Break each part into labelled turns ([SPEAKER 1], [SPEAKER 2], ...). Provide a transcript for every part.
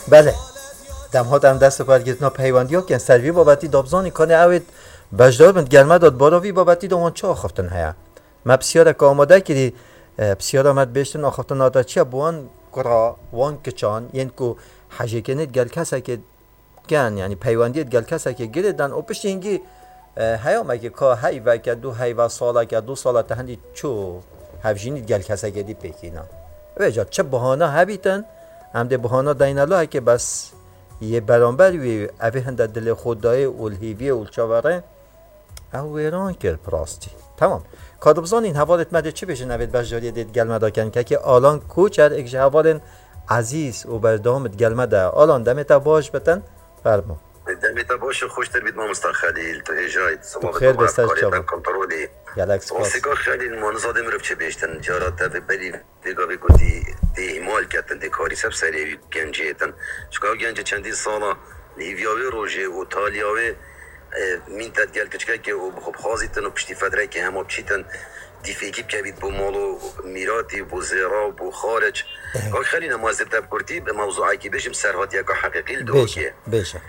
[SPEAKER 1] بله دم ها دم دست پر گیتنا پیوندی ها که سروی بابتی دابزانی کنه اوید بجدار بند گرمه داد باراوی بابتی دوان چه آخفتن هیا ما بسیاره که آماده کردی بسیاره آمد بیشتن آخفتن آتا چیه بوان کرا وان کچان ین که حجه کنید گل کسا که گن یعنی پیوندیت گل کسا که گردن او پشت اینگی هیا مگه که هی و که دو هی و ساله که 2 ساله تهندی چو هفجینید گل کسا گردی پیکینا ویجا چه بهانه هبیتن هم ده بهانه دینالو که بس یه برانبر وی اوی هنده دل خدای اولهیوی اولچاوره او ویران کرد پراستی تمام کادبزان این حوالت مده چی بشه نوید بجاری دید گلمه دا کن که آلان کوچر اکش حوالن عزیز و بردامت گلمه دا آلان دمتا باش بتن فرمو
[SPEAKER 2] دمتا باش خوشتر بید ما مستخلیل تو ایجاید
[SPEAKER 1] تو خیر بستش چابا
[SPEAKER 2] کنترولی
[SPEAKER 1] گلک سپاس
[SPEAKER 2] واسیگاه خیلی منزاده مرف چه بیشتن جارات و بلی دیگه بگوتی دی مال کردن دی کاری سب سری گنجیتن چکا گنج چندی سالا لیویاوی روژه و تالیاوی مین تدگل کچکه که خب خازیتن و پشتی فدره که همه بچیتن دی فیکیب که بید بو مالو میراتی بو زیرا بو خارج که خیلی نمازد تب کرتی به موضوعی که بشیم سرهاتی که حقیقی دوکیه
[SPEAKER 1] بشه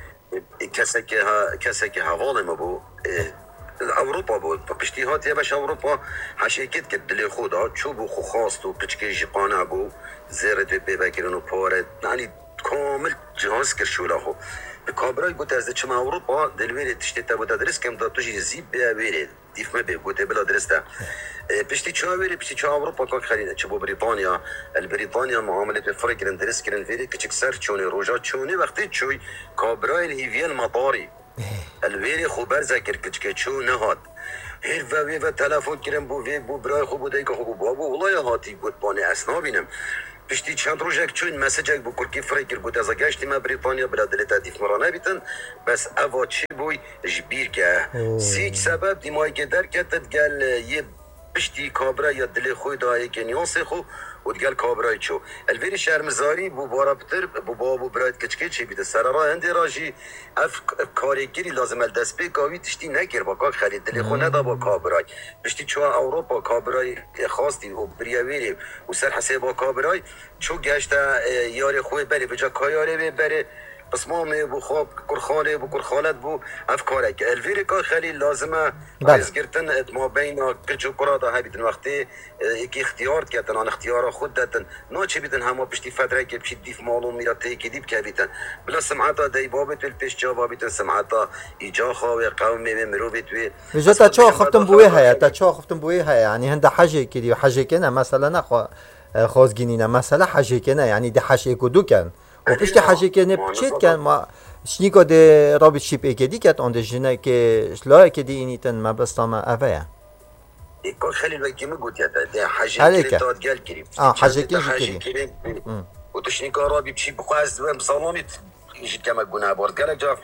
[SPEAKER 2] کسی که حواله ما بو اوروپا بود پشتی هاتی باش اوروپا حشیکت که دل خدا چوب و خواست و پچکه جقانه بو زیرت ببکرن و پاره یعنی کامل جهاز کرشولا خو به کابرای گوت از چما اوروپا دلویری تشتی تا بود درس کم داد توش زیب بیاویری دیف ما بگوته بلا درسته پشتی چاویری پشتی چا اوروپا که خریده چه بو بریتانیا البریتانیا معامله به فرق کردن درس کردن ویری کچک سر چونه روجا چونه وقتی چوی کابرای الهیویل مطاری الویری خوبر ذکر کچک چو نهاد هر و تلفن کردم بو برای خوب بوده که خوب بابو ولای هاتی گوت بانه اسنا بینم پشتی چند روزک چون مسیجک بو کرکی فرقیر بود از گشتی ما بریتانیا بلا دلتا دیف مرانه بیتن بس اوا چی بوی جبیر که سیج سبب دیمایی که در کتت گل یه پشتی کابرا یا دل خوی دایی که نیانس خو و دیگل کابرای چو الویری شرمزاری بو بارابتر بو بابو برایت کچکه چی بیده سرارا هندی راجی اف کارگیری لازم الدست بی کاوی تشتی نکر با کار خرید دل خو ندا با کابرای پشتی چو اوروپا کابرای خواستی و بریاویری و سر حساب با کابرای چو گشت یاری خوی بری بجا کایاره بری بس ما بو خواب کرخاله بو کرخالت بو افکاره که الویری که خیلی لازمه از گرتن ما بین کچو کرادا هبیدن وقتی یکی اختیار کردن آن اختیار خود دادن نه چه بیدن همه پشتی فتره که بشید دیف مالون میراته که دیب که بیدن بلا سمعتا دی بابت و پیش جا بابیدن سمعتا ایجا خواهی قومی مرو بیتوی
[SPEAKER 1] ویجا تا چه خفتم بوی هیا تا چه خفتم بوی هیا یعنی هنده حجه کردی و حجه کنه مثلا نخوا خازگینینه مثلا حجه کنه یعنی ده حجه کدو کن و پشت حجه کنه بچید کن ما شنیکا ده رابط شیپ اکدی کت آنده جنه که شلاه اکدی اینیتن ما بستام اوه
[SPEAKER 2] ایکا خیلی وقتی میگوید ده حجه کنه داد گل کریم
[SPEAKER 1] حجه کنه کریم
[SPEAKER 2] و تو شنیکا رابط شیپ بخواست و مسالونیت ایشید که مگونه بارد گلک جاف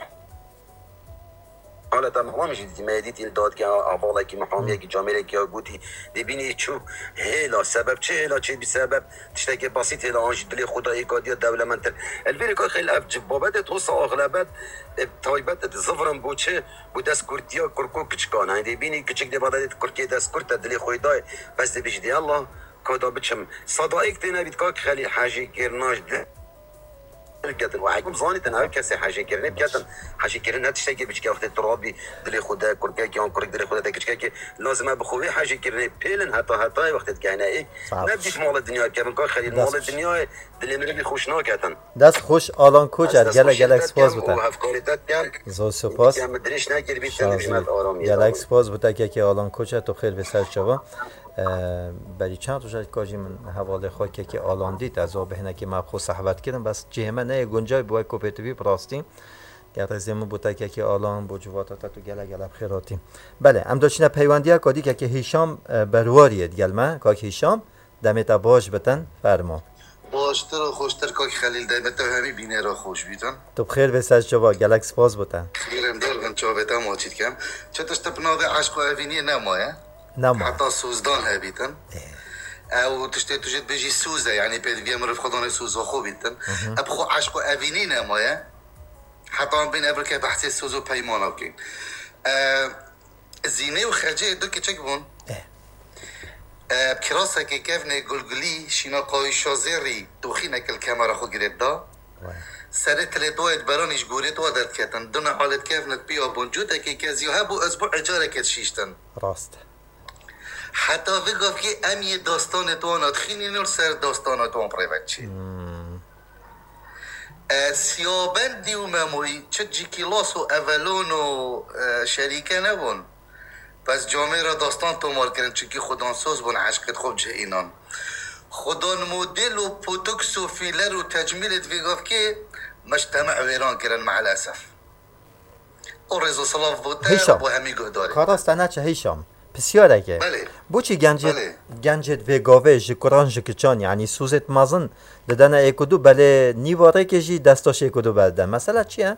[SPEAKER 2] حالا تام ما میشه دیدی مدید این داد که اوالا که محامیه که جامعه که گویی ببینی چو هلا سبب چه هلا چه بی سبب تشته که بسیط هلا آنج دلی خدایی کادیا دولمنتر البته که خیلی بابت توسا اغلبت تایبت زفرم بوچه بود از کردیا کرکو کچکان هندی بینی کچک دی بعد کرکی دست کرد دلی خدای بس بیش دی الله کادا بچم صدایق تنبید که خیلی حاجی کرناش کتن و حکم زانی تنها کسی حاجی کرنه کتن حاجی کرنه تشته که بچه وقت ترابی دل خدا کرکه که آن کرک دل خدا تکچه که لازمه بخوی حاجی کرنه پیلن حتی وقت گهنه ای نبدیش مال دنیا که من که خیلی مال دنیا دل من خوش نکتن
[SPEAKER 1] دست خوش آلان کوچر گلک سپاس بوده زو سپاس
[SPEAKER 2] مدرش نکر بیشتر بجمل آرامی
[SPEAKER 1] گلک سپاس بوده که آلان کوچر تو خیر بسر شوا بری چند روز کاجی من حواله خواهی که آلان دید از آب هنه که مبخو صحبت کردم بس جهمه نه گنجای بوی کوپیتوی پراستیم گرزیمون بوده که آلان با جواتاتا تو گله بخیراتیم بله هم داشتین پیوندی کادی که هیشام برواریت گلمه که هیشام دمتا باش بتن فرما
[SPEAKER 3] باشتر و خوشتر که خلیل دمتا همی بینه را خوش بیتن
[SPEAKER 1] تو بخیر بساج جوا گلک سپاس بتن
[SPEAKER 3] خیرم دار غن چابتا ماچید کم چطورش تپناوه عشق و اوینی نمایه
[SPEAKER 1] نما
[SPEAKER 3] حتی سوزدان هبیتن او تشتی توجد بيجي سوزة يعني بيدي مرف خدوني سوزة خوبيتن ابخو عشقو افيني نمايا حتى بين ابركه بحثي سوزو بيمانا وكين زينه وخرجه دوكي تشكبون بكراسة كيفني قلقلي شينا قوي شازيري دوخينا كالكاميرا خو قريدا سرت لدويت برانيش قولت ودرت كتن دون حالت كيف نتبيع بونجوتا كي كازيوها بو اسبوع اجاره كتشيشتن
[SPEAKER 1] راست
[SPEAKER 3] حتى فيقف كي امي داستان تونا تخيني نور سر داستان توان بريفاتشي سيابن ديو ماموي تشجي كيلاسو اولونو شريكه نبون بس جامعه را داستان تومار کردن چونکی خودانساز بون عشقت خوب جه اینان خودان مدل و پوتوکس و فیلر و تجمیلت ویگاف که مجتمع ویران کردن مع الاسف او رزو صلاف بوده بو همی گهداره
[SPEAKER 1] کاراستانه چه هیشام بسیاره که
[SPEAKER 3] بله
[SPEAKER 1] بوچی گنجت ویگاوه جکران جکچان یعنی سوزت مازن ددن ایکودو بله نیواره که جی دستاش ایکودو بلده مثلا چیه؟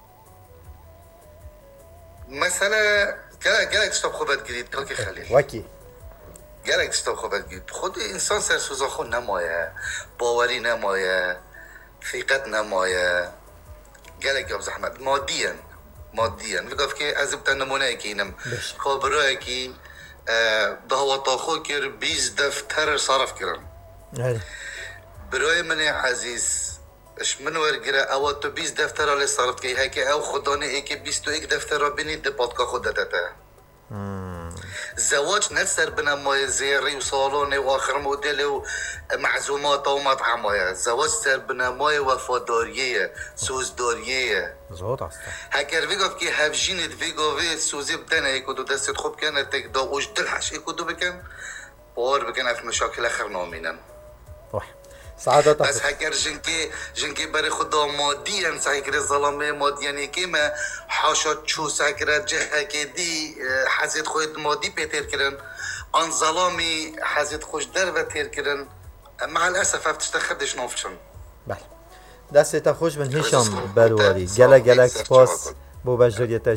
[SPEAKER 3] مثلا گلک تشتاب خوبت گرید کاکی خلیل
[SPEAKER 1] وکی
[SPEAKER 3] گلک تشتاب خوبت گرید خود انسان سرسوزا خود نمایه باوری نمایه ثقت نمایه گلک یا زحمت مادیاً بگفت که از ابتدا نمونه کینم خبرای کی دهوات خو کر 20 دفتر صرف کردن برای من عزیز اش من ورگره او تو 20 دفتر را صرف کی هک او خدانه ای که 21 دفتر را بینید پادکا خود داده زواج نسر بنمای زیری و سالن و آخر مدل و معزومات و مطعمای زواج سر بنمای وفاداریه سوزداریه
[SPEAKER 1] زود است
[SPEAKER 3] هکر ویگاف که هفجینت ویگاوی سوزی بدنه ایکودو دستت خوب کنه تک دا اوش دلحش ایکودو بکن بار بکن اف مشاکل اخر نامینن
[SPEAKER 1] سعادت
[SPEAKER 3] بس هکر جنکی برای خدا مادیان سعیکر ظلامه مادیانی که ما حاشا چو سعیکر جه که دی حزید خود مادی پیتر کرن آن ظلامی حزید خوش در و تیر کرن مع الاسف افتشت خدش نافچن
[SPEAKER 1] بله دست تا خوش من هیشم برواری گله سپاس بو بجریت